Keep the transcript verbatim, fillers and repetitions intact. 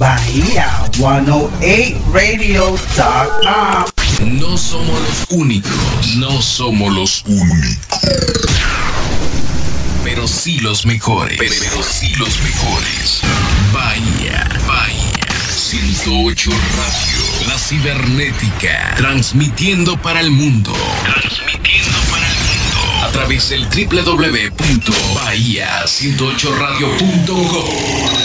Bahía ciento ocho radio punto com. No somos los únicos, no somos los únicos. Pero sí los mejores, pero sí los mejores. Bahía, Bahía ciento ocho Radio, la cibernética, transmitiendo para el mundo. Transmitiendo para el mundo. A través del doble u doble u doble u punto bahía ciento ocho radio punto com.